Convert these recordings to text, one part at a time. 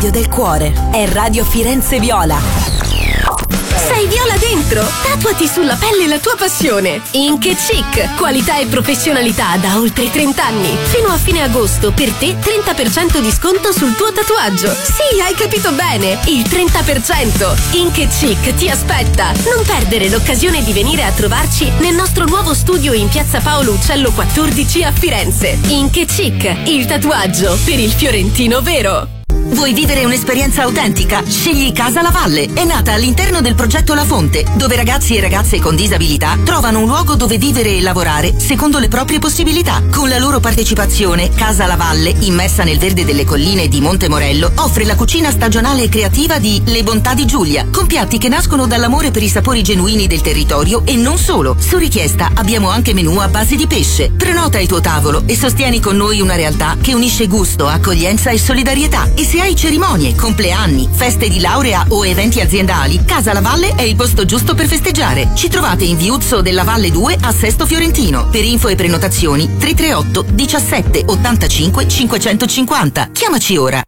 del cuore è Radio Firenze Viola. Sei viola dentro? Tatuati sulla pelle la tua passione. Ink & Chic, qualità e professionalità da oltre 30 anni. Fino a fine agosto per te 30% di sconto sul tuo tatuaggio. Sì, hai capito bene, il 30%. Ink & Chic ti aspetta. Non perdere l'occasione di venire a trovarci nel nostro nuovo studio in Piazza Paolo Uccello 14 a Firenze. Ink & Chic, il tatuaggio per il fiorentino vero. Vuoi vivere un'esperienza autentica? Scegli Casa La Valle. È nata all'interno del progetto La Fonte, dove ragazzi e ragazze con disabilità trovano un luogo dove vivere e lavorare secondo le proprie possibilità. Con la loro partecipazione, Casa La Valle, immersa nel verde delle colline di Monte Morello, offre la cucina stagionale e creativa di Le Bontà di Giulia, con piatti che nascono dall'amore per i sapori genuini del territorio e non solo. Su richiesta abbiamo anche menù a base di pesce. Prenota il tuo tavolo e sostieni con noi una realtà che unisce gusto, accoglienza e solidarietà. E se hai cerimonie, compleanni, feste di laurea o eventi aziendali, Casa La Valle è il posto giusto per festeggiare. Ci trovate in Viuzzo della Valle 2 a Sesto Fiorentino. Per info e prenotazioni 338 17 85 550. Chiamaci ora.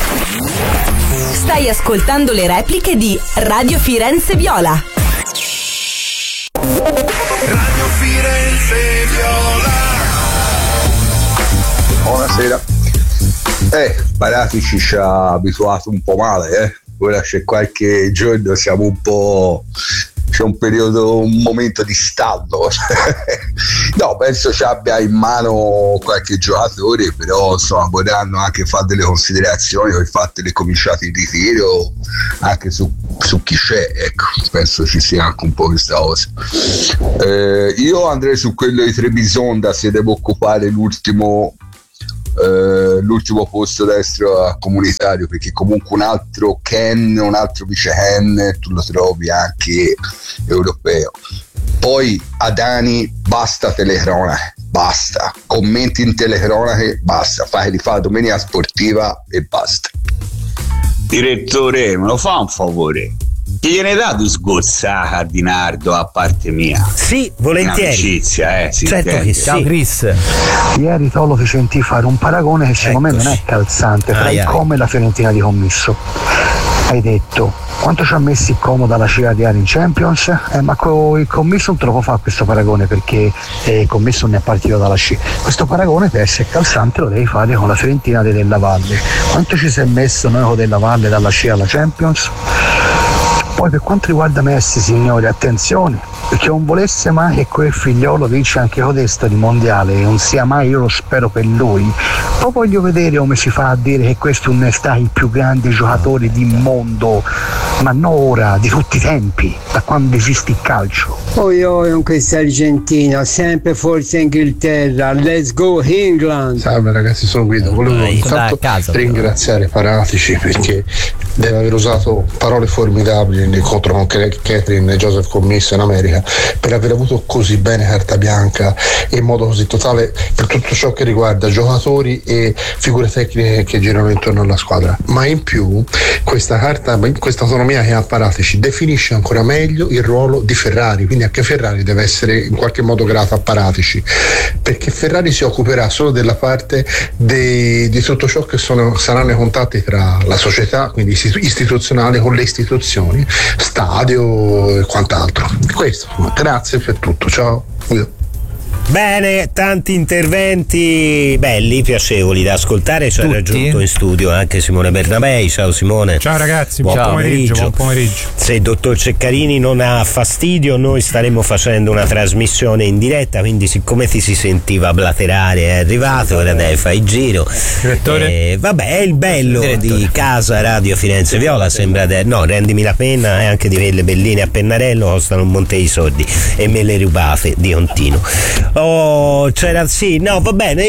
Stai ascoltando le repliche di Radio Firenze Viola. Radio Firenze Viola. Buonasera. Paratici ci ha abituato un po' male, Ora c'è qualche giorno siamo un po', c'è un momento di stallo. No, penso ci abbia in mano qualche giocatore, però insomma vorranno anche fare delle considerazioni. Infatti le cominciate in ritiro anche su chi c'è, ecco, penso ci sia anche un po' questa cosa. Io andrei su quello di Trebisonda se devo occupare l'ultimo posto destro comunitario, perché comunque un altro vice Ken tu lo trovi anche europeo. Poi Adani, basta telecronache, basta commenti in telecronache, basta, li fa domenica sportiva e basta. Direttore, me lo fa un favore? Che gliene dà di sgozzare a Dinardo a parte mia? Sì, volentieri. Amicizia, certo che sì. Ciao Chris. Ieri Tolo ti sentì fare un paragone che secondo me non è calzante tra il Como e la Fiorentina di Commisso. Hai detto quanto ci ha messo il Como dalla scia di in Champions, ma il Commisso non te lo può fare questo paragone, perché il Commisso non è partito dalla scia. Questo paragone per essere calzante lo devi fare con la Fiorentina della Valle. Quanto ci si è messo noi con della Valle dalla scia alla Champions? Poi per quanto riguarda Messi, signori, attenzione, perché non volesse mai che quel figliolo vince anche codesto di mondiale, non sia mai, io lo spero per lui. Poi voglio vedere come si fa a dire che questo non è stato il più grande giocatore del mondo, ma non ora, di tutti i tempi, da quando esiste il calcio. Oi con questa Argentina, sempre forza Inghilterra, let's go England. Salve ragazzi, sono Guido, volevo intanto ringraziare Paratici perché deve aver usato parole formidabili nell'incontro con Catherine e Joseph Commisso in America, per aver avuto così bene carta bianca e in modo così totale per tutto ciò che riguarda giocatori e figure tecniche che girano intorno alla squadra. Ma in più questa autonomia che ha Paratici definisce ancora meglio il ruolo di Ferrari, quindi anche Ferrari deve essere in qualche modo grato a Paratici, perché Ferrari si occuperà solo della parte di tutto ciò che saranno i contatti tra la società, quindi istituzionale, con le istituzioni, stadio e quant'altro. Questo, grazie per tutto, ciao. Bene, tanti interventi belli, piacevoli da ascoltare. Ci ha raggiunto in studio anche Simone Bernabei. Ciao Simone. Ciao ragazzi, buon pomeriggio. Se il dottor Ceccarini non ha fastidio, noi staremo facendo una trasmissione in diretta, quindi siccome ti si sentiva blaterare è arrivato, ora dai, fai il giro. Direttore? Vabbè, è il bello di Casa Radio Firenze Viola, sembra no, rendimi la penna, e anche di quelle belline a pennarello costano un monte di soldi e me le rubate di continuo. C'era va bene,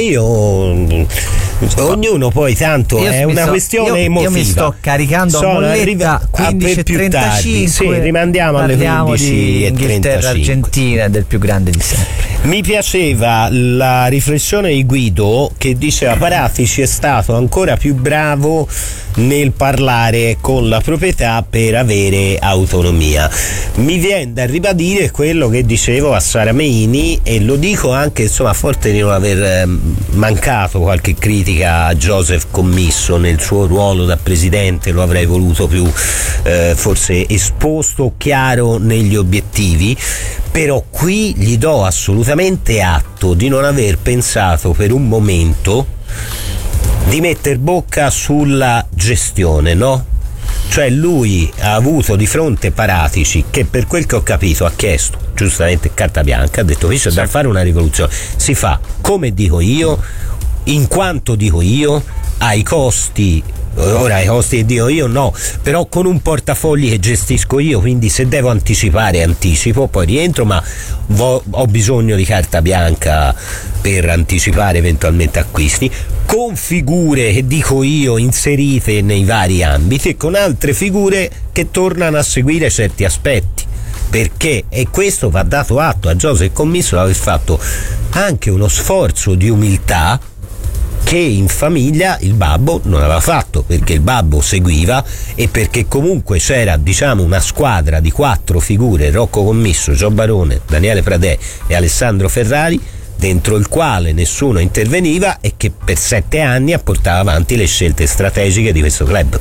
ognuno poi tanto è una questione emotiva. Io mi sto caricando a molletta 15:35. Sì, rimandiamo alle 15:35. Di Inghilterra Argentina, del più grande di sempre. Mi piaceva la riflessione di Guido che diceva Paratici è stato ancora più bravo nel parlare con la proprietà per avere autonomia. Mi viene da ribadire quello che dicevo a Sara Meini, e lo dico dico anche, insomma, a forte di non aver mancato qualche critica a Joseph Commisso nel suo ruolo da presidente, lo avrei voluto più forse esposto, chiaro negli obiettivi, però qui gli do assolutamente atto di non aver pensato per un momento di metter bocca sulla gestione, no? Cioè lui ha avuto di fronte Paratici, che per quel che ho capito ha chiesto giustamente carta bianca, ha detto: qui c'è da fare una rivoluzione, si fa come dico io, in quanto dico io, ai costi. Ora i costi che dico io no, però con un portafogli che gestisco io, quindi se devo anticipare anticipo, poi rientro, ma ho bisogno di carta bianca per anticipare eventualmente acquisti, con figure che dico io inserite nei vari ambiti e con altre figure che tornano a seguire certi aspetti. Perché, e questo va dato atto a Joseph Commisso, aver fatto anche uno sforzo di umiltà che in famiglia il babbo non aveva fatto, perché il babbo seguiva e perché comunque c'era, diciamo, una squadra di 4 figure: Rocco Commisso, Gio Barone, Daniele Pradè e Alessandro Ferrari, dentro il quale nessuno interveniva e che per 7 anni portava avanti le scelte strategiche di questo club.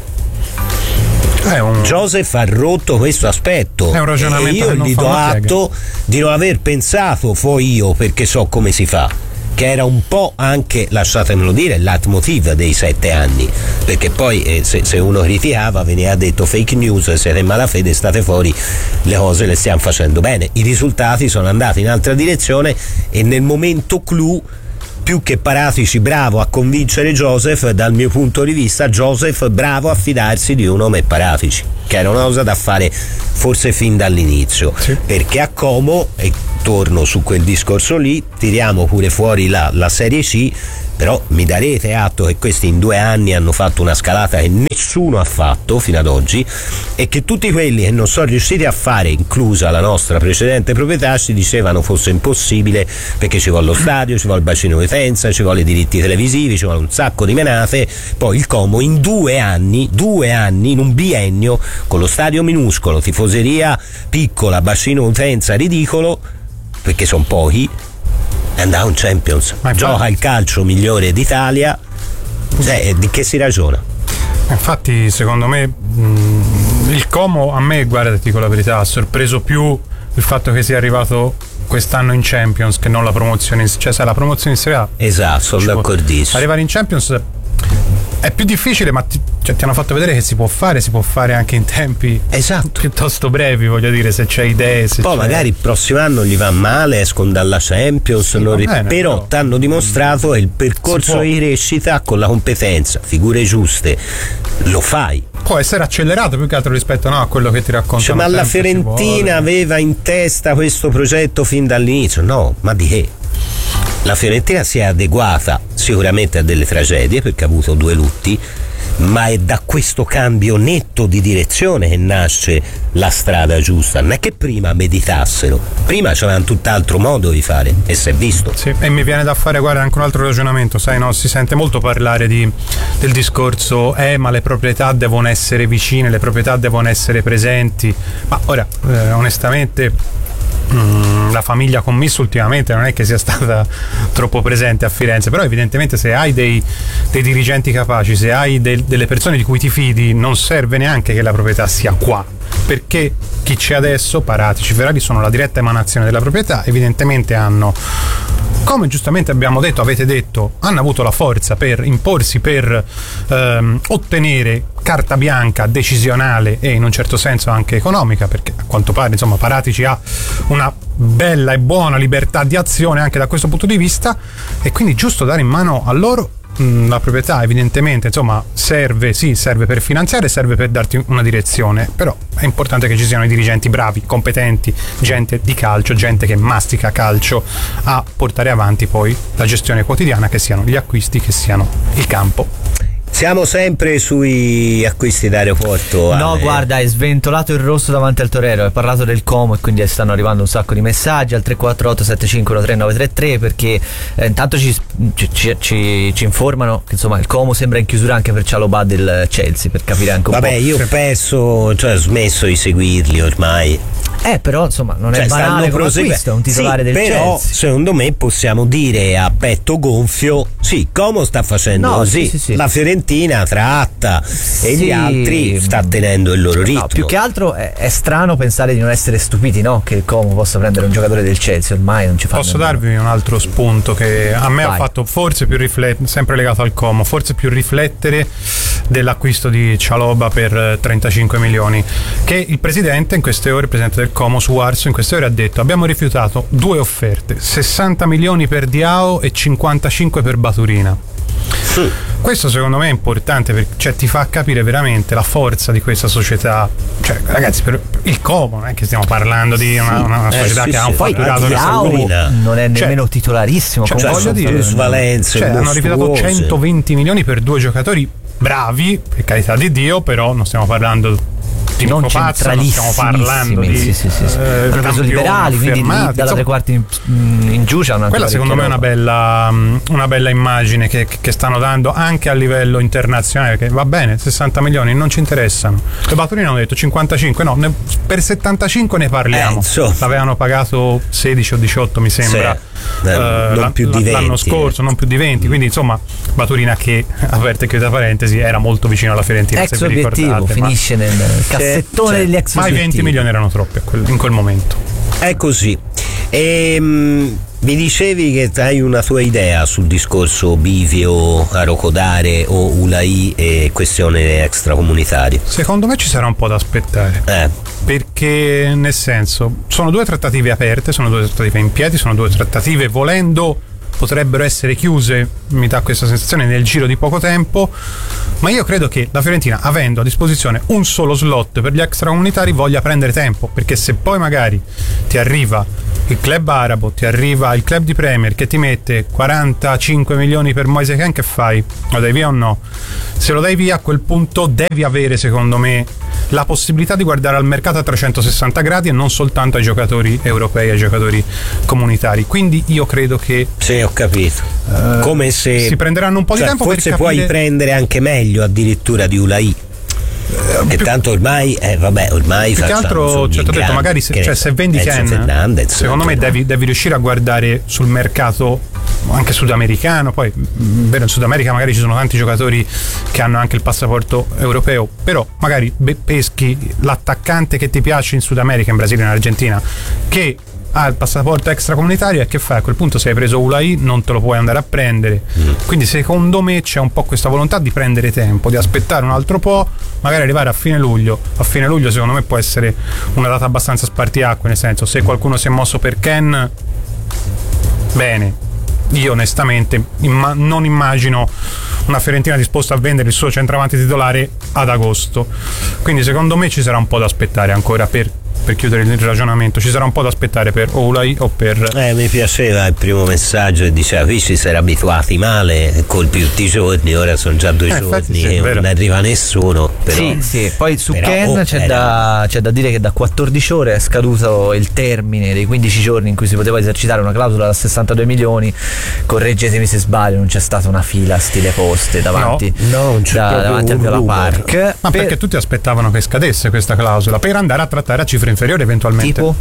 Joseph ha rotto questo aspetto, è un ragionamento e io gli do atto di non aver pensato io perché so come si fa, che era un po' anche, lasciatemelo dire, il leitmotiv dei 7 anni, perché poi se uno criticava veniva detto fake news, siete in malafede, state fuori, le cose le stiamo facendo bene. I risultati sono andati in altra direzione e nel momento clou, più che Paratici bravo a convincere Joseph, dal mio punto di vista Joseph bravo a fidarsi di un nome Paratici, che era una cosa da fare forse fin dall'inizio, sì. Perché a Como, e torno su quel discorso lì, tiriamo pure fuori la Serie C, però mi darete atto che questi in 2 anni hanno fatto una scalata che nessuno ha fatto fino ad oggi, e che tutti quelli che non sono riusciti a fare, inclusa la nostra precedente proprietà, si dicevano fosse impossibile perché ci vuole lo stadio, ci vuole il bacino di utenza, ci vuole i diritti televisivi, ci vuole un sacco di menate. Poi il Como in 2 anni, in un biennio, con lo stadio minuscolo, tifoseria piccola, bacino utenza ridicolo, perché sono pochi, è andato in Champions, gioca il calcio migliore d'Italia, di che si ragiona? Infatti secondo me il Como, a me, guarda, ti dico la verità, ha sorpreso più il fatto che sia arrivato quest'anno in Champions che non la promozione, cioè sai, la promozione in Serie A. Esatto, sono d'accordissimo. Arrivare in Champions è più difficile, ma ti hanno fatto vedere che si può fare anche in tempi piuttosto brevi, voglio dire, se c'è idee. Poi magari il prossimo anno gli va male, escono dalla Champions, sì, però ti hanno dimostrato che il percorso di crescita con la competenza, figure giuste, lo fai. Può essere accelerato più che altro rispetto a quello che ti raccontano. Ma la Fiorentina aveva in testa questo progetto fin dall'inizio? No, ma di che? La Fiorentina si è adeguata sicuramente a delle tragedie, perché ha avuto 2 lutti, ma è da questo cambio netto di direzione che nasce la strada giusta. Non è che prima meditassero, prima c'avevano tutt'altro modo di fare e si è visto. Sì, e mi viene da fare, guarda, anche un altro ragionamento, sai, no? Si sente molto parlare del discorso ma le proprietà devono essere vicine, le proprietà devono essere presenti, ma ora onestamente la famiglia Commisso ultimamente non è che sia stata troppo presente a Firenze, però evidentemente se hai dei dirigenti capaci, se hai delle persone di cui ti fidi, non serve neanche che la proprietà sia qua, perché chi c'è adesso, Paratici, Ferrari, sono la diretta emanazione della proprietà, evidentemente hanno, come giustamente avete detto, hanno avuto la forza per imporsi, per ottenere carta bianca decisionale e in un certo senso anche economica, perché a quanto pare, insomma, Paratici ha una bella e buona libertà di azione anche da questo punto di vista, e quindi giusto dare in mano a loro la proprietà. Evidentemente, insomma, serve per finanziare, serve per darti una direzione, però è importante che ci siano i dirigenti bravi, competenti, gente di calcio, gente che mastica calcio, a portare avanti poi la gestione quotidiana, che siano gli acquisti, che siano il campo. Siamo sempre sui acquisti d'aeroporto. No, guarda, hai sventolato il rosso davanti al torero, hai parlato del Como e quindi stanno arrivando un sacco di messaggi al 348 7513 933, perché intanto ci informano che insomma il Como sembra in chiusura anche per Chalobah del Chelsea, per capire anche un po'. Io penso, ho smesso di seguirli ormai. Però insomma non è banale come acquisto, è un titolare del però Chelsea. secondo me possiamo dire a petto gonfio Como sta facendo così, sì. la Fiorentina tratta e gli altri sta tenendo il loro ritmo. Più che altro è strano pensare di non essere stupiti, no? Che il Como possa prendere un giocatore del Chelsea, ormai non ci fa. Posso darvi un altro spunto che a me ha fatto forse più riflettere, sempre legato al Como, forse più riflettere dell'acquisto di Chalobah per 35 milioni, che il presidente in queste ore, il presidente del Como su Arso in queste ore ha detto: abbiamo rifiutato 2 offerte, 60 milioni per Diao e 55 per Baturina. Questo secondo me è importante perché ti fa capire veramente la forza di questa società. Cioè, ragazzi, per il Como non è che stiamo parlando di una società che ha un fatturato non è nemmeno titolarissimo, voglio dire, hanno rifiutato 120 milioni per 2 giocatori bravi, per carità di Dio, però non stiamo parlando di non Pazza, non stiamo parlando di hanno preso liberali, quindi dalla 3/4 in giù c'hanno anche quella secondo me è una bella immagine che stanno dando anche a livello internazionale, perché va bene, 60 milioni non ci interessano. Le Baturina hanno detto 55, no, per 75 ne parliamo. L'avevano pagato 16 o 18 mi sembra, non più di 20, l'anno scorso, non più di 20, quindi insomma Baturina, che aperta e chiusa parentesi, era molto vicino alla Fiorentina, ex se vi ricordate, finisce nel cassettone degli ex ma i 20 milioni erano troppi in quel momento. È così. Mi dicevi che hai una tua idea sul discorso Bivio, Arocodare o Ulai e questione extracomunitaria? Secondo me ci sarà un po' da aspettare, perché nel senso sono 2 trattative aperte, sono 2 trattative in piedi, sono 2 trattative volendo potrebbero essere chiuse, mi dà questa sensazione, nel giro di poco tempo, ma io credo che la Fiorentina, avendo a disposizione un solo slot per gli extracomunitari, voglia prendere tempo, perché se poi magari ti arriva il club arabo, ti arriva il club di Premier che ti mette 45 milioni per Moise Kean, che fai? Lo dai via o no? Se lo dai via, a quel punto devi avere, secondo me, la possibilità di guardare al mercato a 360 gradi e non soltanto ai giocatori europei, ai giocatori comunitari. Quindi io credo che ho capito, come se si prenderanno un po' di tempo, forse per puoi prendere anche meglio addirittura di Ulai, che tanto ormai ormai più che altro ti ho detto, magari se vendi Kean, secondo me devi riuscire a guardare sul mercato anche sudamericano. Poi vero, in Sud America magari ci sono tanti giocatori che hanno anche il passaporto europeo, però magari peschi l'attaccante che ti piace in Sud America, in Brasile, in Argentina, che ha il passaporto extracomunitario, e che fai? A quel punto, se hai preso Ulai non te lo puoi andare a prendere. Quindi secondo me c'è un po' questa volontà di prendere tempo, di aspettare un altro po', magari arrivare a fine luglio. A fine luglio secondo me può essere una data abbastanza spartiacque, nel senso, se qualcuno si è mosso per Kean, bene. Io onestamente non immagino una Fiorentina disposta a vendere il suo centravanti titolare ad agosto, quindi secondo me ci sarà un po' da aspettare ancora per chiudere il ragionamento. Ci sarà un po' da aspettare per Ulai o per mi piaceva il primo messaggio che diceva: qui ci si era abituati male, colpi tutti i giorni, ora sono già 2 giorni e non arriva nessuno, però, sì. Poi su Kean c'è da dire che da 14 ore è scaduto il termine dei 15 giorni in cui si poteva esercitare una clausola da 62 milioni. Correggetemi se sbaglio, non c'è stata una fila stile poste davanti davanti al Viola Park, ma perché tutti aspettavano che scadesse questa clausola per andare a trattare a cifre inferiori eventualmente, tipo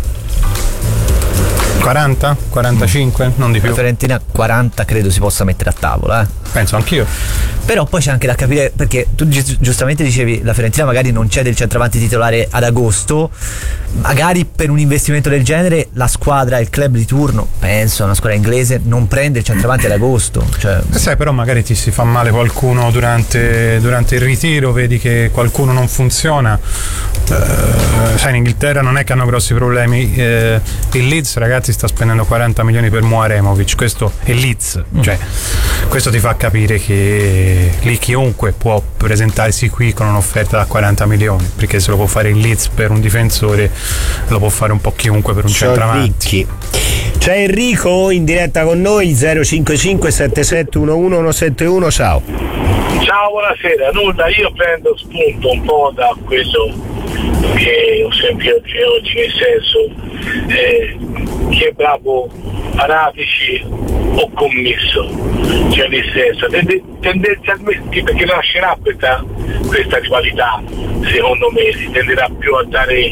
40, 45, non di più. La Fiorentina 40 credo si possa mettere a tavola, penso anch'io. Però poi c'è anche da capire, perché tu giustamente dicevi la Fiorentina magari non c'è del centravanti titolare ad agosto, magari per un investimento del genere la squadra, il club di turno, penso una squadra inglese, non prende il centravanti ad agosto, sai, però magari ti si fa male qualcuno durante il ritiro, vedi che qualcuno non funziona. Sai, in Inghilterra non è che hanno grossi problemi. Il Leeds, ragazzi, sta spendendo 40 milioni per Moaremovic, questo è Leeds, cioè questo ti fa capire che lì chiunque può presentarsi qui con un'offerta da 40 milioni, perché se lo può fare il Leeds per un difensore, lo può fare un po' chiunque per un centravanti. C'è Enrico in diretta con noi, 055 7711 171. Ciao, buonasera. Nulla, io prendo spunto un po' da quello che ho sentito oggi, nel senso che bravo Paratici o commesso, cioè nel senso tendenzialmente, perché nascerà questa rivalità, secondo me si tenderà più a dare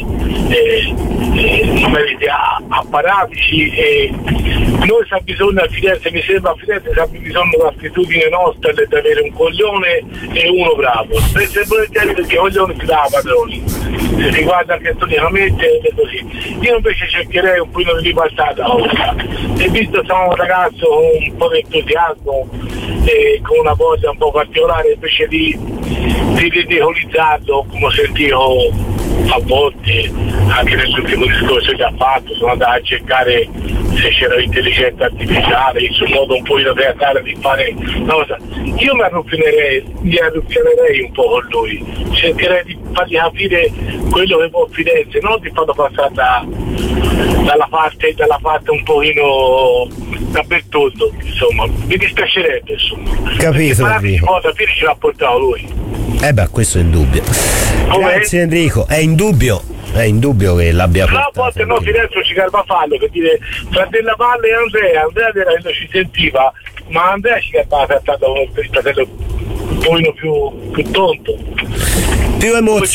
meriti a Paratici, e noi sa bisogno a Firenze, mi sembra a Firenze sa bisogno dell'attitudine nostra di avere un coglione e uno bravo, spesso e volentieri, perché coglione si dà a padroni, se si guarda anche tonicamente è così. Io invece cercherei un po' di ribaltata e visto sono un ragazzo con un po' di entusiasmo e con una voglia un po' particolare, invece di ridicolizzarlo, come ho sentito a volte anche nell'ultimo discorso che ha fatto, sono andato a cercare se c'era l'intelligenza artificiale, il suo modo un po' teatrale di fare una cosa. Io mi arruffinerei un po' con lui, cercherei di fargli capire quello che può Firenze, non di farlo passare dalla parte un pochino da Bertoldo, insomma, mi dispiacerebbe, insomma. Capito, Enrico. Alla fine ce l'ha portato lui. Questo è indubbio. Grazie Enrico, è indubbio che l'abbia portato. No, a volte no, Firenze ci garba fallo, per dire fra Della Valle e Andrea era che non ci sentiva, ma Andrea ci garbava trattato come il fratello un pochino più tonto, più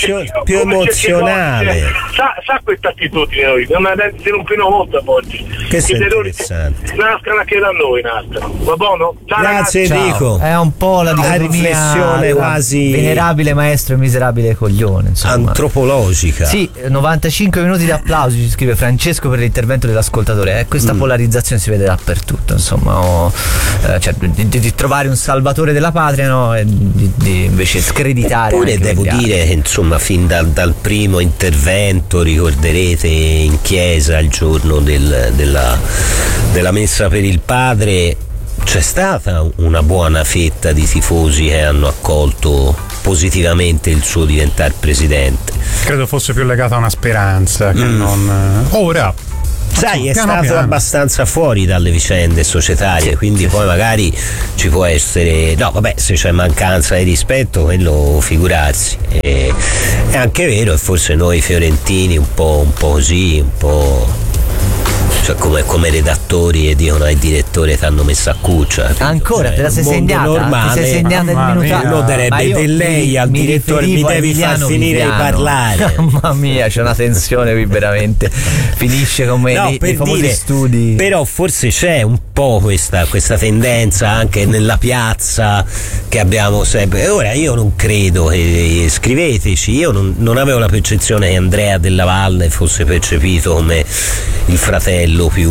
emozionale. Sa questa attitudine noi, non si rompono molto a volte. Che è interessante. Nascono anche da noi, va buono? Ciao, grazie ragazzi. Enrico. È un po' la riflessione quasi venerabile maestro e miserabile coglione, insomma. Antropologica. Sì, 95 minuti di applausi, ci scrive Francesco per l'intervento dell'ascoltatore. Questa polarizzazione si vede dappertutto, insomma, cioè, di trovare un salvatore della patria, no? E di invece screditare. Oppure devo dire che insomma fin dal primo intervento, ricorderete in chiesa il giorno della messa per il padre, c'è stata una buona fetta di tifosi che hanno accolto positivamente il suo diventare presidente. Credo fosse più legata a una speranza che non ora. Sai, è stato abbastanza fuori dalle vicende societarie, quindi poi magari ci può essere, no vabbè, se c'è mancanza di rispetto quello figurarsi. È anche vero, e forse noi fiorentini un po' così, un po', cioè come redattori e dicono al direttore ti hanno messo a cuccia, ancora te la sei segnata normale, ti sei segnata il minutaggio, uno darebbe del lei al direttore, mi devi far finire di parlare. Mamma mia, c'è una tensione qui veramente, finisce come nei famosi studi. Però forse c'è un po' questa tendenza anche nella piazza che abbiamo sempre. Ora io non credo che, scriveteci, io non avevo la percezione che Andrea Della Valle fosse percepito come il fratello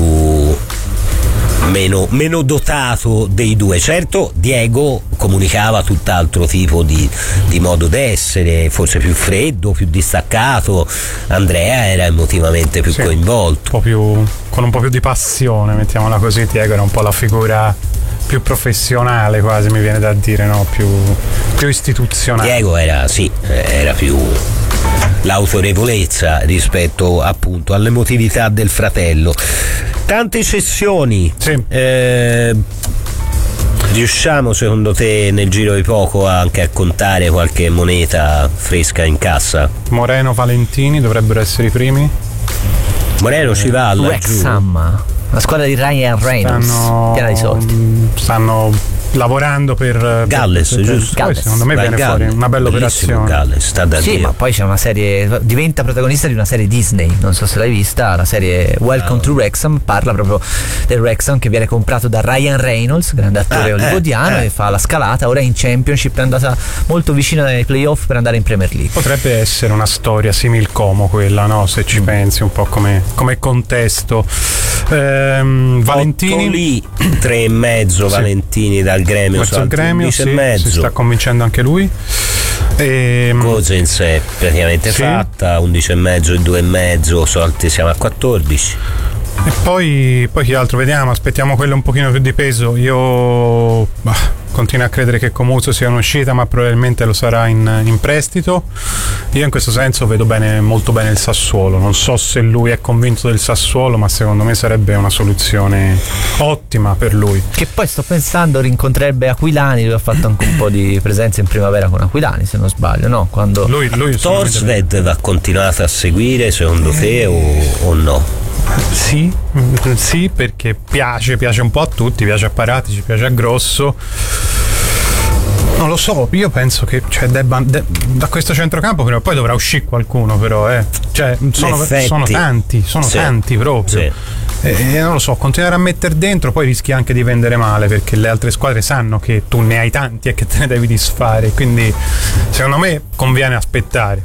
meno dotato dei due. Certo, Diego comunicava tutt'altro tipo di modo d'essere, forse più freddo, più distaccato. Andrea era emotivamente più coinvolto, con un po' più di passione, mettiamola così. Diego era un po' la figura più professionale, quasi mi viene da dire, no? Più istituzionale. Diego era più l'autorevolezza rispetto appunto all'emotività del fratello. Tante cessioni. Riusciamo secondo te nel giro di poco anche a contare qualche moneta fresca in cassa? Moreno, Valentini dovrebbero essere i primi. Moreno ci va laggiù. Wrexham, la squadra di Ryan Reynolds, piena di soldi. Stanno lavorando per Galles, giusto? Galles. Secondo me viene fuori una bella operazione. Galles, ma poi c'è una serie, diventa protagonista di una serie Disney, non so se l'hai vista, la serie Welcome to Wrexham, parla proprio del Wrexham che viene comprato da Ryan Reynolds, grande attore hollywoodiano, e fa la scalata, ora è in Championship, è andata molto vicina ai playoff per andare in Premier League. Potrebbe essere una storia simil como quella, no? Se ci pensi un po' come contesto. Valentini lì 3,5 Valentini dal Gremio, si sta convincendo anche lui. Cosens è praticamente fatta, 11,5 e 2,5 solti, siamo a 14. E poi chi altro vediamo? Aspettiamo quello un pochino più di peso. Io continuo a credere che Comuso sia un'uscita, ma probabilmente lo sarà in prestito. Io in questo senso vedo molto bene il Sassuolo. Non so se lui è convinto del Sassuolo, ma secondo me sarebbe una soluzione ottima per lui. Che poi sto pensando rincontrerebbe Aquilani, lui ha fatto anche un po' di presenza in primavera con Aquilani, se non sbaglio, no? Quando lui Torsved va continuato a seguire secondo te o no? Sì, perché piace un po' a tutti, piace a Paratici, piace a Grosso. Non lo so, io penso che da questo centrocampo prima o poi dovrà uscire qualcuno, però sono tanti proprio. Sì. Non lo so, continuare a mettere dentro poi rischi anche di vendere male, perché le altre squadre sanno che tu ne hai tanti e che te ne devi disfare, quindi secondo me conviene aspettare.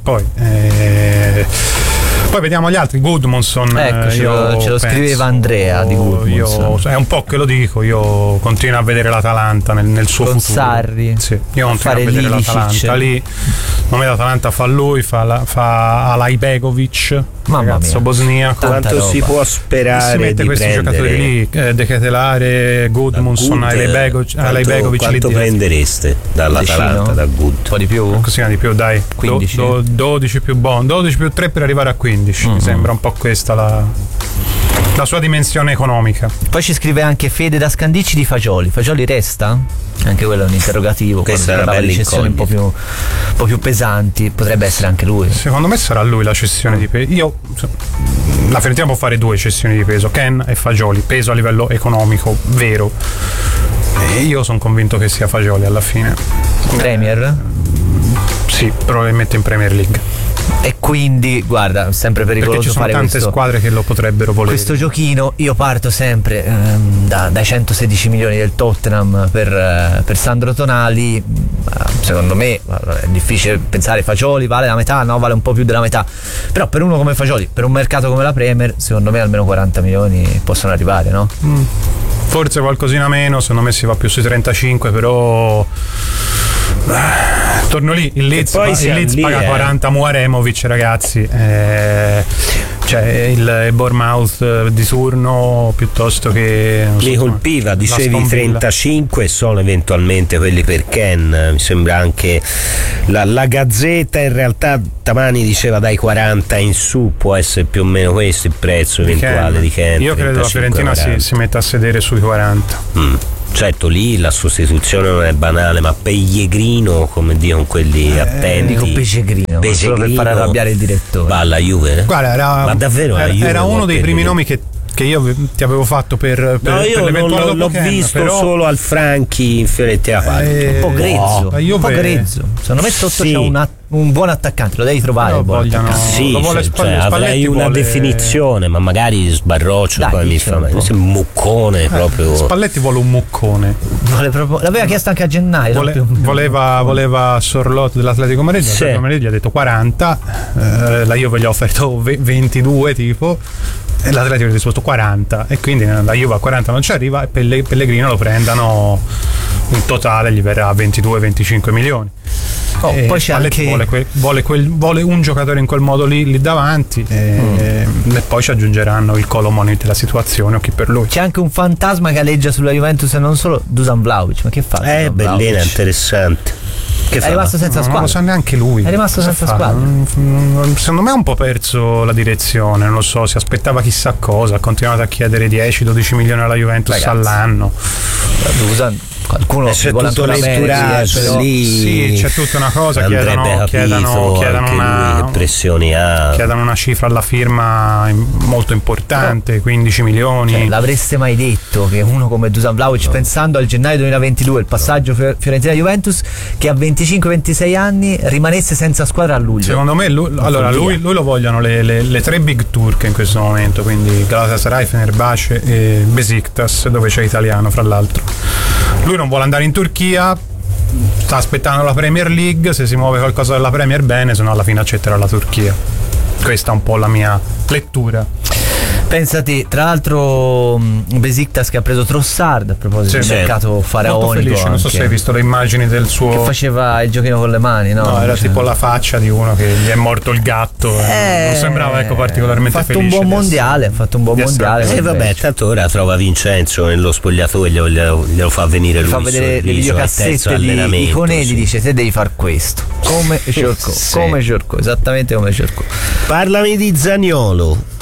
Poi vediamo gli altri. Gudmundsson, ce lo scriveva Andrea di Gudmundsson. È un po' che lo dico, io continuo a vedere l'Atalanta nel suo con futuro. Sarri, sì, io continuo a vedere l'Atalanta lì. Non me l'Atalanta fa lui, fa Alaibegovic, ragazzo bosniaco. Quanto si può sperare? Si mette di questi prendere giocatori lì, De Ketelare, Gudmundsson, Alaibegovic. Quanto prendereste dall'Atalanta, da Good? Un po' di più? Così di più, dai. 15 12 più 3 per arrivare a 15. Mi sembra un po' questa la sua dimensione economica. Poi ci scrive anche Fede da Scandicci di Fagioli resta? Anche quello è un interrogativo. Questa è una bella cessioni un po' più pesanti, potrebbe essere anche lui. Secondo me sarà lui la cessione di peso. La Fiorentina può fare 2 cessioni di peso, Ken e Fagioli, peso a livello economico vero, e io sono convinto che sia Fagioli alla fine. Premier? Sì, probabilmente in Premier League. E quindi, guarda, sempre pericoloso fare questo. Perché ci sono tante squadre che lo potrebbero volere. Questo giochino, io parto sempre dai 116 milioni del Tottenham per Sandro Tonali. Secondo me è difficile pensare Fagioli vale la metà, no, vale un po' più della metà. Però per uno come Fagioli, per un mercato come la Premier, secondo me almeno 40 milioni possono arrivare, no? Forse qualcosina meno, secondo me si va più sui 35, però torno lì, il Leeds paga 40 Muaremovic, ragazzi, cioè il Bournemouth di turno piuttosto che li colpiva, dicevi 35 sono eventualmente quelli per Ken. Mi sembra anche la Gazzetta in realtà Tamani diceva dai 40 in su, può essere più o meno questo il prezzo eventuale di Ken. Io credo la Fiorentina si metta a sedere sui 40. Certo, lì la sostituzione non è banale, ma Pellegrino, come dicono quelli attenti. Dico Pellegrino solo per far arrabbiare il direttore. Va alla Juve? Guarda, ma davvero era uno dei primi nomi che io ti avevo fatto per io l'eventuale l'ho visto però solo al Franchi in Fiorentina. Un po' grezzo, secondo me sotto c'è un buon attaccante, lo devi trovare. Avrei una definizione, ma magari sbarroccio. Poi mi fa un muccone proprio. Spalletti vuole un muccone. L'aveva chiesto anche a gennaio. Voleva Sorlot dell'Atletico Madrid. L'Atletico Madrid gli ha detto 40. La Juve gli ha offerto 22 tipo. E l'Atletico gli ha risposto 40, e quindi la Juve a 40 non ci arriva, e Pellegrino lo prendano, in totale gli verrà 22-25 milioni. Poi c'è anche vuole un giocatore in quel modo lì davanti, e poi ci aggiungeranno il Colomoni della situazione o chi per lui. C'è anche un fantasma che aleggia sulla Juventus, e non solo Dusan Vlahovic. Ma che fa? Bellina, interessante. Che è rimasto senza squadra. Non lo sa neanche lui. È rimasto senza squadra. Secondo me ha un po' perso la direzione, non lo so, si aspettava chissà cosa, ha continuato a chiedere 10-12 milioni alla Juventus all'anno. Qualcuno c'è tutto l'entourage lì. Sì, c'è tutta una cosa. Chiedono una che pressioni ha. Chiedono una cifra alla firma molto importante, 15 milioni. L'avreste mai detto che uno come Dusan Vlahovic, pensando al gennaio 2022, il passaggio Fiorentina-Juventus, che a 25-26 anni rimanesse senza squadra a luglio? Secondo me lui lo vogliono le 3 big turche in questo momento, quindi Galatasaray, Fenerbahce e Besiktas, dove c'è italiano fra l'altro. Lui non vuole andare in Turchia, sta aspettando la Premier League, se si muove qualcosa della Premier bene, se no alla fine accetterà la Turchia. Questa è un po' la mia lettura. Pensati, tra l'altro Besiktas che ha preso Trossard a proposito del mercato faraonico. Non so se hai visto le immagini del suo, che faceva il giochino con le mani, no? No, era tipo la faccia di uno che gli è morto il gatto, non sembrava particolarmente felice. Ha fatto un buon mondiale. E vabbè, tanto ora trova Vincenzo nello spogliatoio, glielo fa venire lui. Fa vedere le videocassette di Conelli, dice te devi far questo. Come Giorco, esattamente come Giorco. Parlami di Zaniolo.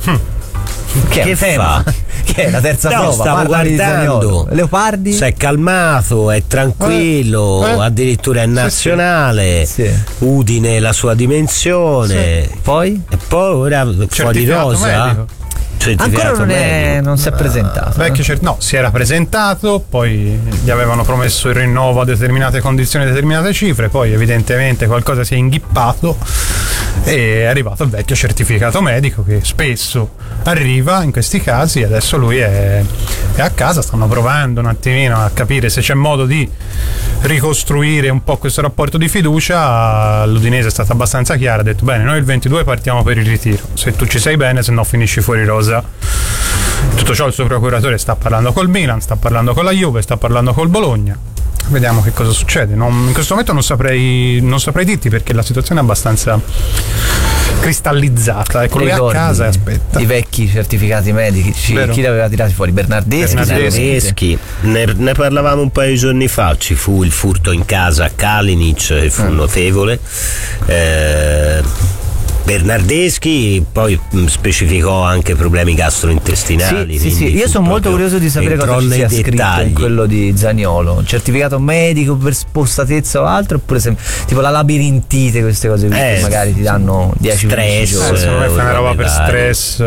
Che fa? Che è la terza prova? Stavo guardando. Leopardi? Si è calmato, è tranquillo, addirittura è nazionale. Sì. Udine la sua dimensione. Sì. Poi? E poi ora fuori rosa. Ancora non si è presentato. No, si era presentato, poi gli avevano promesso il rinnovo a determinate condizioni, determinate cifre, poi evidentemente qualcosa si è inghippato e è arrivato il vecchio certificato medico che spesso arriva in questi casi, e adesso lui è a casa. Stanno provando un attimino a capire se c'è modo di ricostruire un po' questo rapporto di fiducia. L'Udinese è stata abbastanza chiara, ha detto bene, noi il 22 partiamo per il ritiro, se tu ci sei bene, se no finisci fuori rosa. Tutto ciò il suo procuratore sta parlando col Milan, sta parlando con la Juve, sta parlando col Bologna. Vediamo che cosa succede. In questo momento non saprei dirti, perché la situazione è abbastanza cristallizzata. Ecco, lui è a casa e aspetta. I vecchi certificati medici. Vero. Chi li aveva tirati fuori? Bernardeschi. Ne parlavamo un paio di giorni fa. Ci fu il furto in casa a Kalinic, e fu notevole. Bernardeschi poi specificò anche problemi gastrointestinali. Sì. Io sono molto curioso di sapere cosa ci sia scritto in quello di Zaniolo. Certificato medico per spostatezza o altro, oppure tipo la labirintite, queste cose qui che magari ti danno 10 stress. Secondo me fai una roba per stress.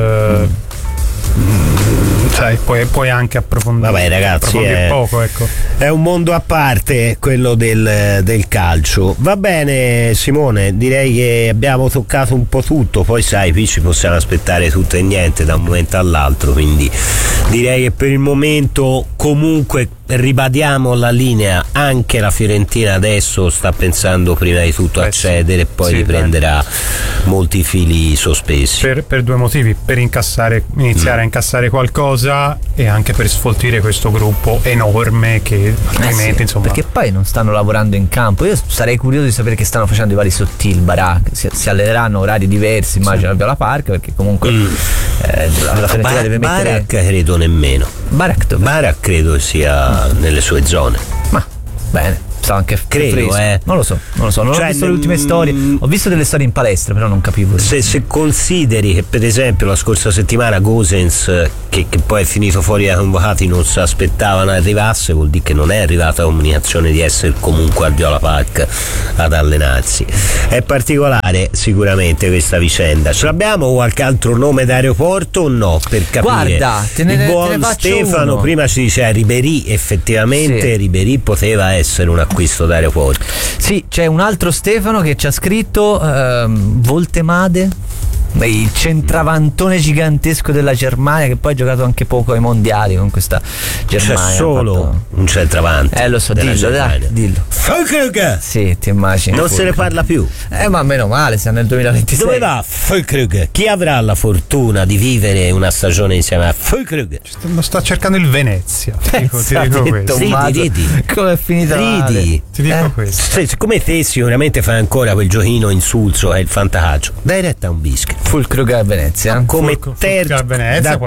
Sai, puoi anche approfondire. Vabbè, ragazzi, poco, ecco. È un mondo a parte quello del calcio. Va bene, Simone, direi che abbiamo toccato un po' tutto. Poi sai, qui ci possiamo aspettare tutto e niente da un momento all'altro, quindi direi che per il momento comunque ribadiamo la linea. Anche la Fiorentina adesso sta pensando prima di tutto a cedere, e poi riprenderà molti fili sospesi per due motivi: per iniziare a incassare qualcosa, e anche per sfoltire questo gruppo enorme che altrimenti insomma. Perché poi non stanno lavorando in campo. Io sarei curioso di sapere che stanno facendo i vari Sottil, Barak. Si alleneranno orari diversi, immagino, a Viola Park, perché comunque la Fiorentina deve mettere. Barak credo nemmeno. Barak credo sia nelle sue zone. Ma bene, stava anche credo, non lo so, non ho visto le ultime storie. Ho visto delle storie in palestra, però non capivo. Se consideri che per esempio la scorsa settimana Gosens, che poi è finito fuori dai convocati, non si aspettavano arrivasse, vuol dire che non è arrivata la comunicazione di essere comunque al Viola Park ad allenarsi. È particolare sicuramente questa vicenda. Ce l'abbiamo qualche altro nome d'aeroporto o no? Per capire. Guarda, il buon Stefano uno. Prima ci diceva Ribéry, effettivamente Ribéry poteva essere un acquisto d'aeroporto. Sì, c'è un altro Stefano che ci ha scritto Voltemade, il centravantone gigantesco della Germania, che poi ha giocato anche poco ai mondiali con questa Germania. C'è solo un centravanti. Lo so, dillo. Füllkrug! Sì, ti immagini. Non se ne parla più. Ma meno male, siamo nel 2026. Dove va Füllkrug? Chi avrà la fortuna di vivere una stagione insieme a Füllkrug? Lo sta cercando il Venezia. Ti dico questo. Ridi. Come è finita? Ridi. Ti dico questo. Siccome te sicuramente fai ancora quel giochino insulso, è il fantacalcio. Dai retta a un bischero. Füllkrug a Venezia. Come terzo da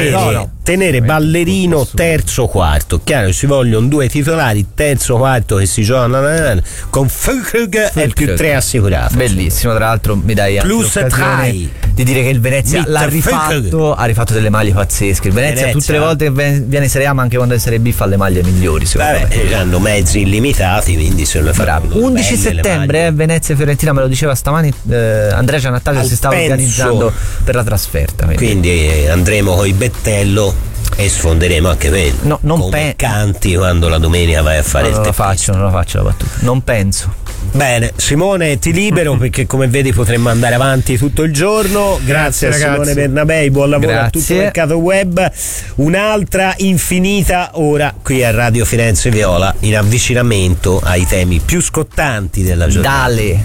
tenere ballerino terzo quarto. Chiaro, ci vogliono due titolari terzo quarto che si giocano con Füllkrug e più 3 assicurato. Bellissimo, tra l'altro mi dai anche l'occasione di dire che il Venezia ha rifatto delle maglie pazzesche. Il Venezia tutte le volte che viene in Serie A, ma anche quando è in Serie B, fa le maglie migliori. Hanno mezzi illimitati, quindi se ne faranno. 11 settembre Venezia e Fiorentina, me lo diceva stamani Andrea Giannattasio, si stava organizzando per la trasferta. Quindi andremo con i Bettello e sfonderemo anche quello. Non canti quando la domenica vai a fare il teppista. Non la faccio la battuta. Non penso. Bene, Simone, ti libero perché come vedi potremmo andare avanti tutto il giorno. Grazie a Simone Bernabei, buon lavoro a tutto il mercato web. Un'altra infinita ora qui a Radio Firenze Viola, in avvicinamento ai temi più scottanti della giornata. Dale.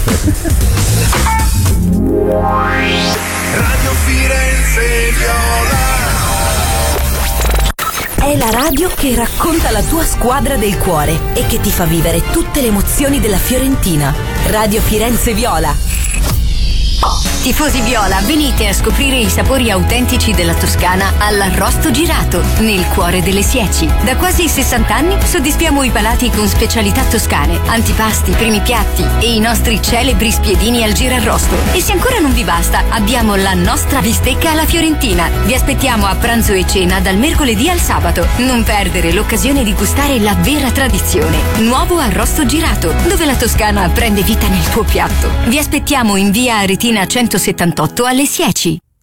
Radio Firenze Viola. È la radio che racconta la tua squadra del cuore e che ti fa vivere tutte le emozioni della Fiorentina. Radio Firenze Viola. Tifosi viola, venite a scoprire i sapori autentici della Toscana all'Arrosto Girato, nel cuore delle Sieci. Da quasi 60 anni soddisfiamo i palati con specialità toscane, antipasti, primi piatti e i nostri celebri spiedini al girarrosto. E se ancora non vi basta, abbiamo la nostra bistecca alla fiorentina. Vi aspettiamo a pranzo e cena dal mercoledì al sabato. Non perdere l'occasione di gustare la vera tradizione. Nuovo Arrosto Girato, dove la Toscana prende vita nel tuo piatto. Vi aspettiamo in via Aretina 178 alle Sieci.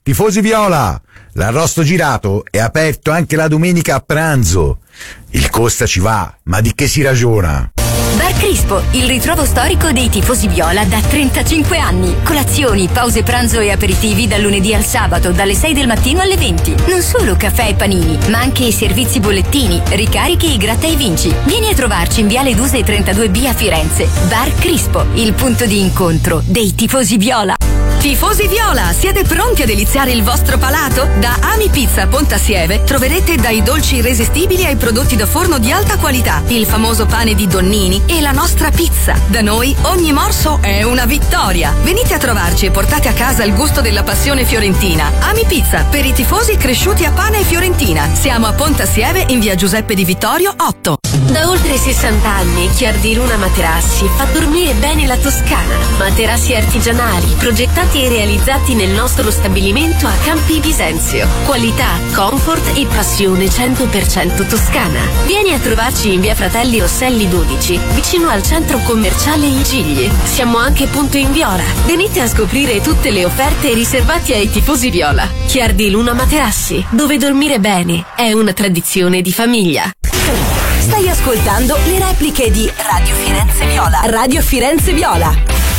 Tifosi viola, l'arrosto girato è aperto anche la domenica a pranzo. Il costa ci va, ma di che si ragiona? Bar Crispo, il ritrovo storico dei tifosi viola da 35 anni. Colazioni, pause pranzo e aperitivi dal lunedì al sabato, dalle 6 del mattino alle 20. Non solo caffè e panini, ma anche servizi bollettini, ricarichi e gratta e vinci. Vieni a trovarci in Viale Duse 32B a Firenze. Bar Crispo, il punto di incontro dei tifosi viola. Tifosi viola, siete pronti a deliziare il vostro palato? Da Ami Pizza Pontassieve troverete dai dolci irresistibili ai prodotti da forno di alta qualità, il famoso pane di Donnini e la nostra pizza. Da noi ogni morso è una vittoria. Venite a trovarci e portate a casa il gusto della passione fiorentina. Ami Pizza, per i tifosi cresciuti a pane e fiorentina. Siamo a Pontassieve in via Giuseppe di Vittorio 8. Da oltre 60 anni Chiardi Luna Materassi fa dormire bene la Toscana. Materassi artigianali, progettati e realizzati nel nostro stabilimento a Campi Bisenzio. Qualità, comfort e passione 100% toscana. Vieni a trovarci in via Fratelli Rosselli 12, vicino al centro commerciale I Gigli. Siamo anche punto in Viola. Venite a scoprire tutte le offerte riservate ai tifosi viola. Chiardi Luna Materassi, dove dormire bene è una tradizione di famiglia. Stai ascoltando le repliche di Radio Firenze Viola. Radio Firenze Viola.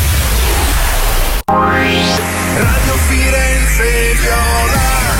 Radio Firenze Viola.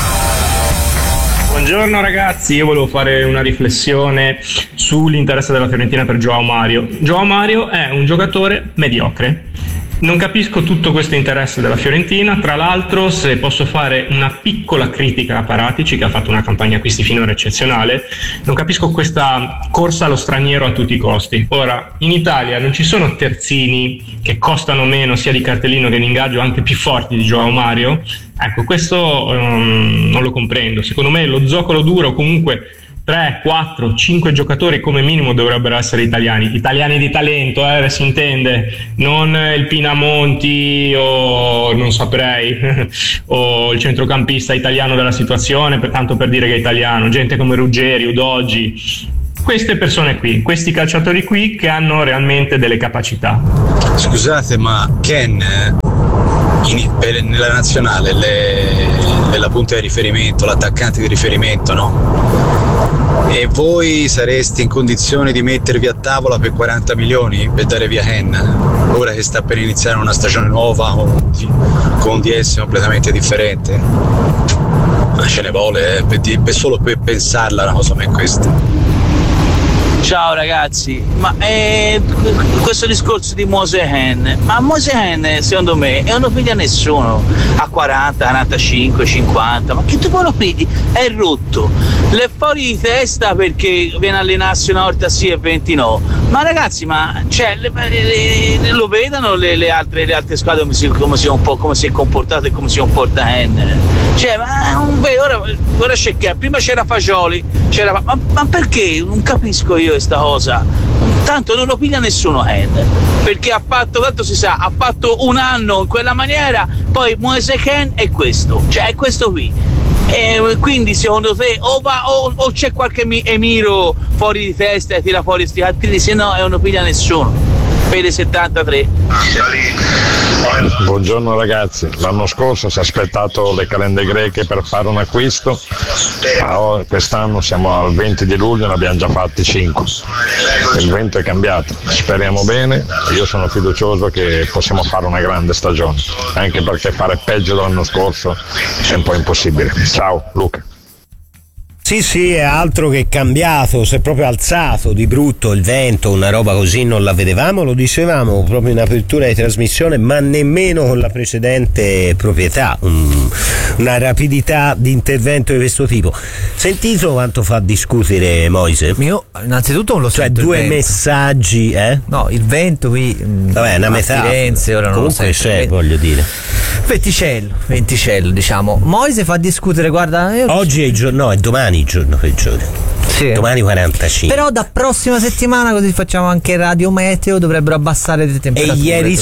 Buongiorno ragazzi, io volevo fare una riflessione sull'interesse della Fiorentina per João Mario. João Mario è un giocatore mediocre. Non capisco tutto questo interesse della Fiorentina. Tra l'altro, se posso fare una piccola critica a Paratici, che ha fatto una campagna acquisti finora eccezionale, non capisco questa corsa allo straniero a tutti i costi. Ora, in Italia non ci sono terzini che costano meno sia di cartellino che di ingaggio, anche più forti di João Mario. Ecco, questo non lo comprendo. Secondo me lo zoccolo duro, comunque 3, 4, 5 giocatori come minimo dovrebbero essere italiani di talento, si intende, non il Pinamonti o non saprei o il centrocampista italiano della situazione, tanto per dire che è italiano, gente come Ruggeri, Udogi, queste persone qui, questi calciatori qui che hanno realmente delle capacità. Scusate, ma Ken nella nazionale è la punta di riferimento, l'attaccante di riferimento, no? E voi sareste in condizione di mettervi a tavola per 40 milioni per dare via Hen, ora che sta per iniziare una stagione nuova con un DS completamente differente? Ma ce ne vuole solo per pensarla una cosa come questa. Ciao ragazzi, ma questo discorso di Moise Hen, ma Moise Hen secondo me non lo piglia nessuno a 40, 45, 50, ma che tu poi lo pigli? È rotto, è fuori di testa perché viene a allenarsi una volta sì e 20 no, ma ragazzi, ma cioè, lo vedano le altre squadre come si è comportato e come si comporta Hen, cioè ma ora c'è che prima c'era Fagioli, ma perché? Non capisco io questa cosa, tanto non lo piglia nessuno Hen, perché ha fatto, tanto si sa, ha fatto un anno in quella maniera, poi Moise Kean è questo, cioè è questo qui, e quindi secondo te o c'è qualche emiro fuori di testa e tira fuori questi altri, se no non lo piglia nessuno. Fede 73. Buongiorno ragazzi, l'anno scorso si è aspettato le calende greche per fare un acquisto, ma quest'anno siamo al 20 di luglio e ne abbiamo già fatti 5. Il vento è cambiato, speriamo bene, io sono fiducioso che possiamo fare una grande stagione, anche perché fare peggio dell'anno scorso è un po' impossibile. Ciao Luca. Sì, è altro che cambiato, si è proprio alzato di brutto il vento, una roba così non la vedevamo, lo dicevamo proprio in apertura di trasmissione, ma nemmeno con la precedente proprietà, una rapidità di intervento di questo tipo. Sentito quanto fa discutere Moise? Io innanzitutto non lo so. Cioè due messaggi, No, il vento qui. Vabbè, una metà. Firenze, ora non comunque lo so. C'è, voglio dire. Venticello, diciamo. Moise fa discutere, guarda. Oggi è il giorno, no, è domani il giorno peggiore. Sì. Domani 45. Però da prossima settimana, così facciamo anche radio meteo, dovrebbero abbassare le temperature. E ieri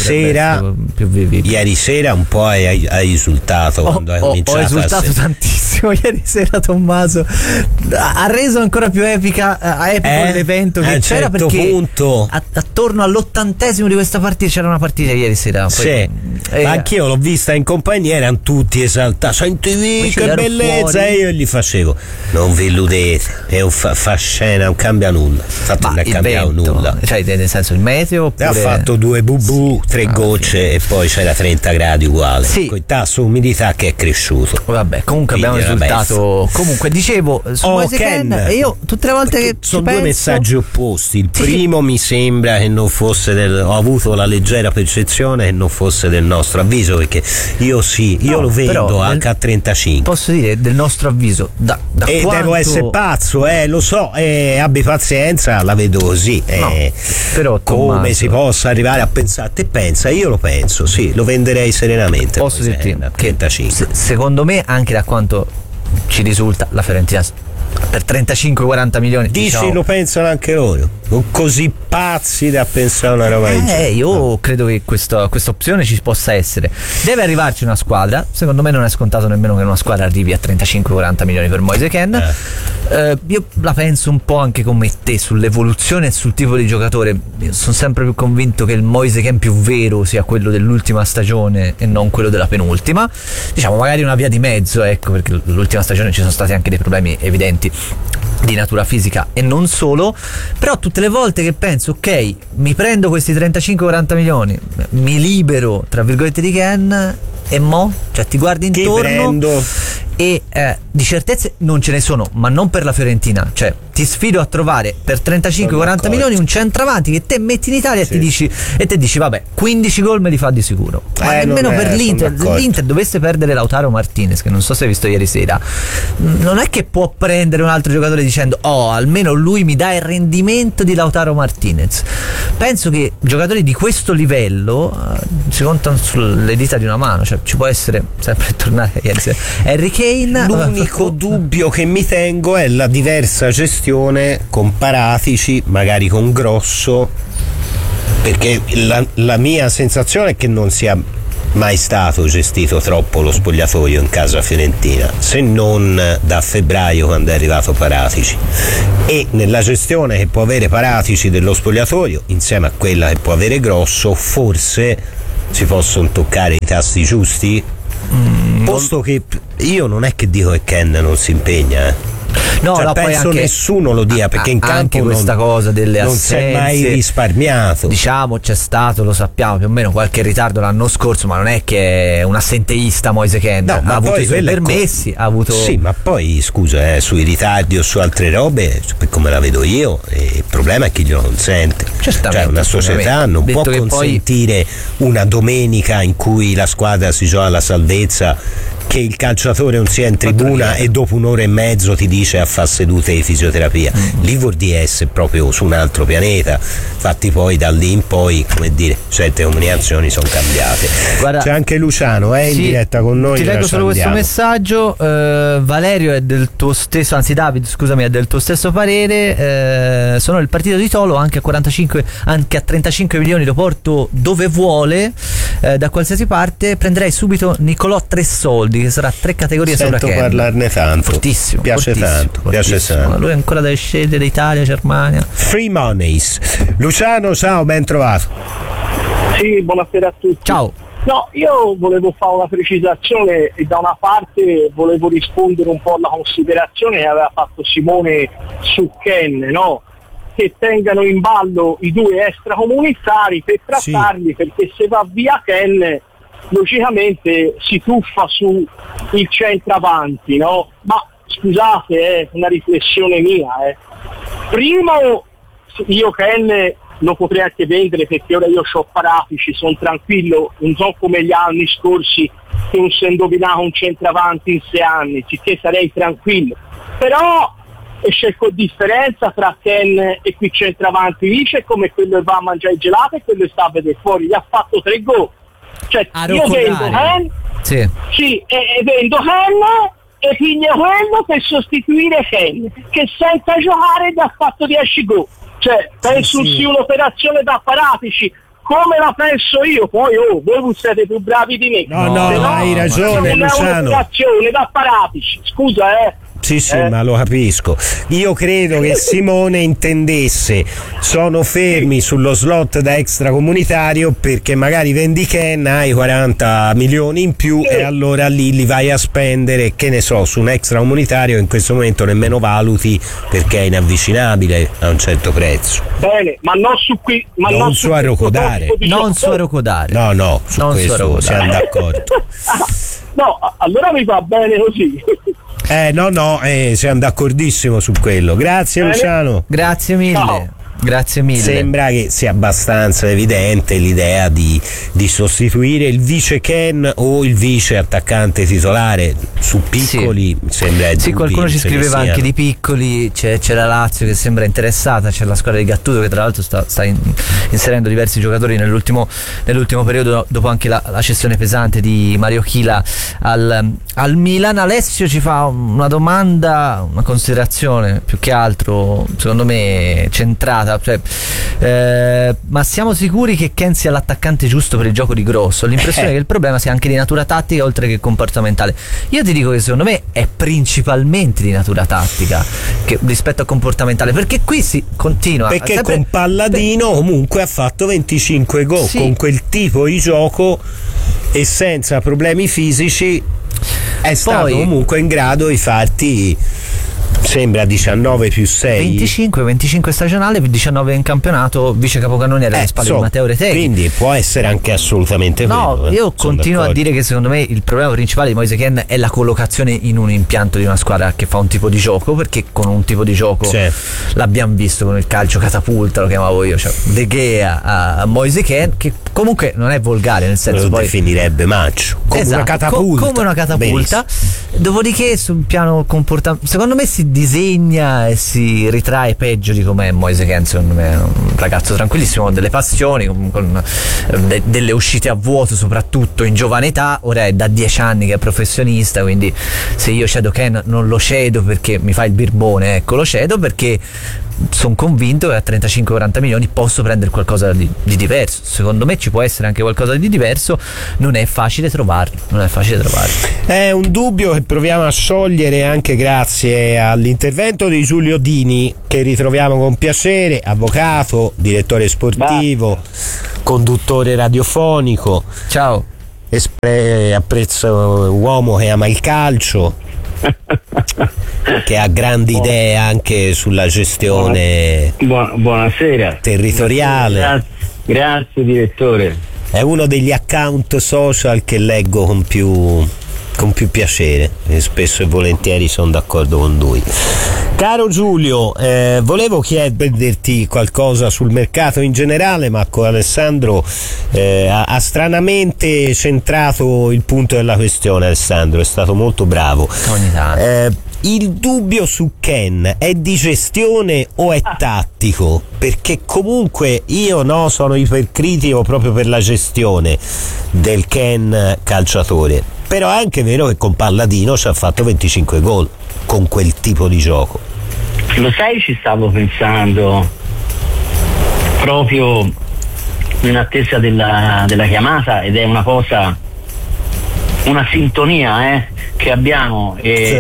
sera un po' hai esultato quando hai cominciato. Ho esultato tantissimo ieri sera. Tommaso ha reso ancora più epico l'evento che c'era, certo, perché punto. attorno all'80° di questa partita c'era una partita ieri sera. Sì, ma anch'io l'ho vista in compagnia, erano tutti esaltati. Senti, che bellezza! Fuori. E io gli facevo: non vi illudete, è un fa scena, non cambia nulla. Infatti non è cambiato nulla. Cioè, nel senso, il meteo oppure... ha fatto 2 bubù, 3 gocce e poi c'era 30 gradi uguale. Sì. Con il tasso umidità che è cresciuto. Vabbè, comunque abbiamo risultato. Comunque dicevo su Moise Kean, e io tutte le volte che sono due messaggi opposti. Il primo mi sembra che non fosse ho avuto la leggera percezione che non fosse del nostro avviso, perché io lo vedo H35. Posso dire del nostro avviso da e quanto... devo essere pazzo, lo so, abbi pazienza, la vedo così. Però come si possa arrivare a pensare? Te pensa, io lo penso, sì, lo venderei serenamente. Posso dirti che secondo me, anche da quanto ci risulta, la Fiorentina per 35-40 milioni dici lo pensano anche loro, non così pazzi da pensare una roba del genere. Io credo che questa opzione ci possa essere. Deve arrivarci una squadra, secondo me non è scontato nemmeno che una squadra arrivi a 35-40 milioni per Moise Kean. Io la penso un po' anche come te sull'evoluzione e sul tipo di giocatore. Io sono sempre più convinto che il Moise Kean più vero sia quello dell'ultima stagione e non quello della penultima, diciamo magari una via di mezzo, ecco, perché l'ultima stagione ci sono stati anche dei problemi evidenti di natura fisica e non solo. Però tutte le volte che penso ok, mi prendo questi 35-40 milioni, mi libero tra virgolette di Kean, e cioè ti guardi intorno e di certezze non ce ne sono, ma non per la Fiorentina. Cioè ti sfido a trovare per 35-40 milioni un centravanti che te metti in Italia e te dici vabbè, 15 gol me li fa di sicuro. Ma nemmeno per l'Inter. Se l'Inter dovesse perdere Lautaro Martinez, che non so se hai visto ieri sera, non è che può prendere un altro giocatore dicendo almeno lui mi dà il rendimento di Lautaro Martinez. Penso che giocatori di questo livello si contano sulle dita di una mano. Cioè ci può essere, sempre tornare ieri sera, Harry Kane. L'unico dubbio che mi tengo è la diversa gestione con Paratici, magari con Grosso, perché la mia sensazione è che non sia mai stato gestito troppo lo spogliatoio in casa fiorentina, se non da febbraio quando è arrivato Paratici, e nella gestione che può avere Paratici dello spogliatoio insieme a quella che può avere Grosso forse si possono toccare i tasti giusti. Posto che io non è che dico che Kean non si impegna, no, cioè, no, penso poi anche, nessuno lo dia, perché in campo anche questa cosa delle non assenze, si è mai risparmiato. Diciamo c'è stato, lo sappiamo, più o meno qualche ritardo l'anno scorso, ma non è che è un assenteista Moise Kean, no, ha avuto i suoi permessi, ha avuto... Sì, ma poi scusa, sui ritardi o su altre robe, come la vedo io, il problema è chi glielo consente. Cioè una società non può consentire una domenica in cui la squadra si gioca la salvezza, che il calciatore non sia in tribuna e dopo un'ora e mezzo ti dice a fare sedute di fisioterapia. Lì vuol dire essere proprio su un altro pianeta. Infatti poi da lì in poi, come dire, certe comunicazioni sono cambiate. Guarda, c'è anche Luciano in diretta con noi. Ti leggo solo questo messaggio. Valerio è del tuo stesso, anzi David, scusami, è del tuo stesso parere. Sono il partito di Tolo, anche a 35 milioni lo porto dove vuole, da qualsiasi parte. Prenderei subito Nicolò Tressoldi, che sarà 3 categorie sopra Kean. Sento parlarne tanto. Fortissimo. Piace tanto. Lui ancora deve scegliere Italia, Germania. Free Monies. Luciano, ciao, ben trovato. Sì, buonasera a tutti. Ciao. No, io volevo fare una precisazione e da una parte volevo rispondere un po' alla considerazione che aveva fatto Simone su Kean, no? Che tengano in ballo i 2 extracomunitari per trattarli, perché se va via Kean logicamente si tuffa su il centravanti, no? Ma scusate, è una riflessione mia. Primo, io Kean lo potrei anche vendere, perché ora io ho Paratici, sono tranquillo, non so come gli anni scorsi che non si è indovinato un centravanti in 6 anni, che sarei tranquillo. Però c'è differenza tra Kean e qui centravanti lì, c'è come quello che va a mangiare il gelato e quello che sta a vedere fuori, gli ha fatto 3 gol. Cioè io vendo Kean, e vendo Kean e piglia quello per sostituire Ken, che senza giocare ha fatto 10 gol. Cioè, penso sia un'operazione da paratici, come la penso io, poi voi siete più bravi di me. No, hai ragione, Luciano. Un'operazione da paratici, scusa, Sì, ma lo capisco. Io credo che Simone intendesse sono fermi sullo slot da extracomunitario perché magari vendi Ken, hai 40 milioni in più e allora lì li vai a spendere, che ne so, su un extracomunitario in questo momento nemmeno valuti perché è inavvicinabile a un certo prezzo. Bene, ma non su qui, non su Arrocodare. Non su Arrocodare. No, su non questo siamo d'accordo. No, allora mi va bene così. Siamo d'accordissimo su quello. Grazie Luciano. Grazie mille. Ciao. Grazie mille. Sembra che sia abbastanza evidente l'idea di sostituire il vice Ken o il vice attaccante titolare su Piccoli. Sembra qualcuno ci scriveva anche di Piccoli, c'è la Lazio che sembra interessata, c'è la squadra di Gattuso che tra l'altro sta inserendo diversi giocatori nell'ultimo periodo, dopo anche la cessione pesante di Mario Chila al Milan. Alessio ci fa una domanda, una considerazione più che altro secondo me centrata, ma siamo sicuri che Ken sia l'attaccante giusto per il gioco di Grosso? Ho l'impressione che il problema sia anche di natura tattica oltre che comportamentale. Io ti dico che secondo me è principalmente di natura tattica rispetto a comportamentale, perché qui si continua perché con Palladino comunque ha fatto 25 gol con quel tipo di gioco e senza problemi fisici è stato comunque in grado di farti, sembra 19 più 6 25 stagionale, 19 in campionato, vice capocannoniere alle spalle di Matteo Retegui, quindi può essere anche assolutamente quello. Io continuo a dire che secondo me il problema principale di Moise Kean è la collocazione in un impianto di una squadra che fa un tipo di gioco, perché con un tipo di gioco l'abbiamo visto con il calcio catapulta, lo chiamavo io, cioè De Gea a Moise Kean, che comunque non è volgare, nel senso lo definirebbe macio, come una catapulta, come una catapulta. Dopodiché sul piano comportamentale secondo me si disegna e si ritrae peggio di com'è Moise Kean. Secondo me è un ragazzo tranquillissimo, con delle passioni, con delle uscite a vuoto, soprattutto in giovane età. Ora è da 10 anni che è professionista, quindi se io cedo Kean non lo cedo perché mi fa il birbone, ecco, lo cedo perché sono convinto che a 35-40 milioni posso prendere qualcosa di diverso. Secondo me ci può essere anche qualcosa di diverso, non è facile trovarlo. È un dubbio che proviamo a sciogliere anche grazie all'intervento di Giulio Dini, che ritroviamo con piacere, avvocato, direttore sportivo, conduttore radiofonico. Ciao. Apprezzo uomo che ama il calcio, che ha grandi idee anche sulla gestione buonasera territoriale. Grazie direttore. È uno degli account social che leggo con più piacere e spesso e volentieri sono d'accordo con lui. Caro Giulio, volevo chiederti qualcosa sul mercato in generale, ma con Alessandro ha stranamente centrato il punto della questione. Alessandro è stato molto bravo. Ogni tanto. Il dubbio su Kean è di gestione o è tattico? Perché comunque io sono ipercritico proprio per la gestione del Kean calciatore, però è anche vero che con Palladino ci ha fatto 25 gol con quel tipo di gioco. Lo sai, ci stavo pensando proprio in attesa della chiamata, ed è una una sintonia che abbiamo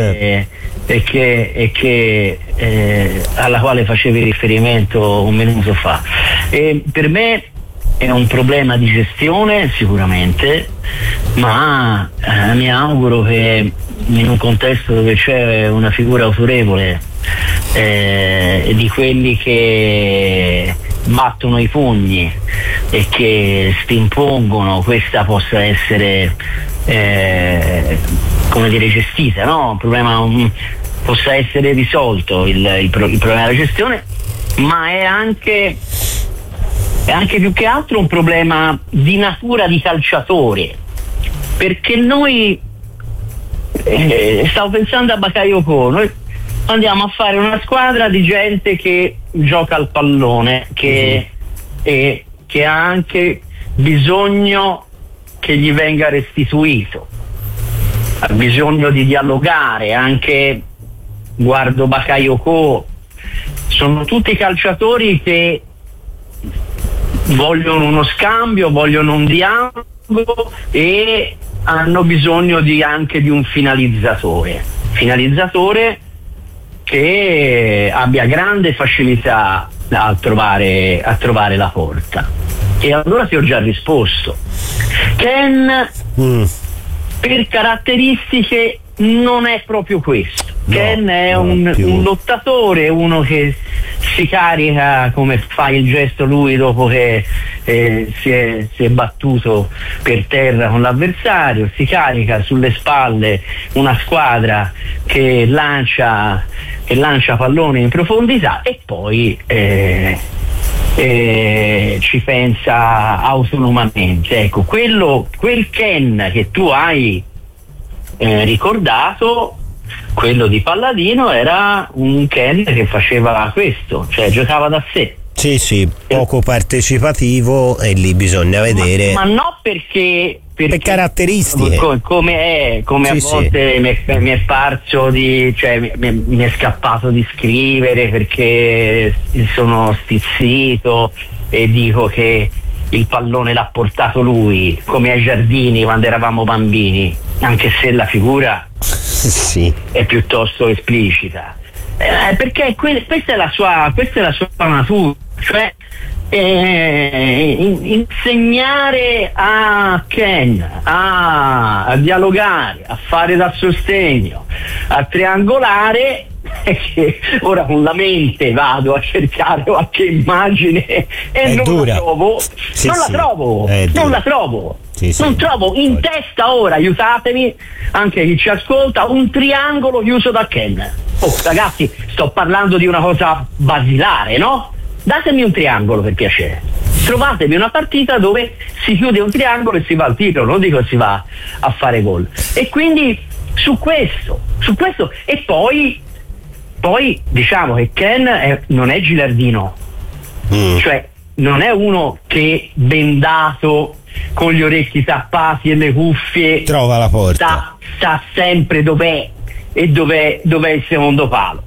alla quale facevi riferimento un minuto fa. E per me è un problema di gestione sicuramente, ma mi auguro che in un contesto dove c'è una figura autorevole di quelli che battono i pugni e che spimpongono, questa possa essere gestita, no? Un problema possa essere risolto il problema della gestione, ma è anche più che altro un problema di natura di calciatore, perché noi stavo pensando a Bakayoko, noi andiamo a fare una squadra di gente che gioca al pallone, che ha anche bisogno che gli venga restituito. ha bisogno di dialogare, anche guardo Bakayoko, sono tutti calciatori che vogliono uno scambio, vogliono un dialogo e hanno bisogno anche di un finalizzatore che abbia grande facilità a trovare la porta. E allora ti ho già risposto. Ken per caratteristiche non è proprio questo. Ken è un lottatore, uno che si carica come fa il gesto lui dopo che si è battuto per terra con l'avversario, si carica sulle spalle una squadra che lancia pallone in profondità e poi ci pensa autonomamente. Ecco, quel Ken che tu hai ricordato, quello di Palladino, era un Ken che faceva questo, cioè giocava da sé. Sì, poco partecipativo, e lì bisogna vedere. Ma no, perché per caratteristiche. Come a volte mi è parso mi è scappato di scrivere perché sono stizzito e dico che il pallone l'ha portato lui, come ai giardini quando eravamo bambini, anche se la figura è piuttosto esplicita, perché questa è la sua natura, cioè insegnare a Ken a dialogare, a fare da sostegno, a triangolare. Che ora con la mente vado a cercare qualche immagine e non la trovo. Non trovo in testa ora, aiutatemi anche chi ci ascolta, un triangolo chiuso da Ken. Oh ragazzi, sto parlando di una cosa basilare, no? Datemi un triangolo per piacere. Trovatemi una partita dove si chiude un triangolo e si va al titolo, non dico si va a fare gol. E quindi su questo e poi diciamo che Ken non è Gilardino, cioè non è uno che bendato con gli orecchi tappati e le cuffie trova la porta, sa sempre dov'è il secondo palo.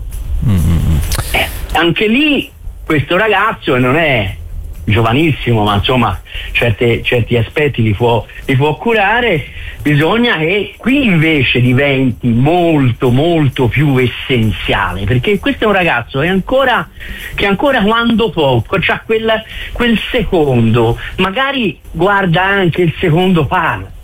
Anche lì questo ragazzo non è giovanissimo, ma insomma certi aspetti li può curare. Bisogna che qui invece diventi molto molto più essenziale, perché questo è un ragazzo che ancora quando può c'ha quel secondo, magari guarda anche il secondo palo,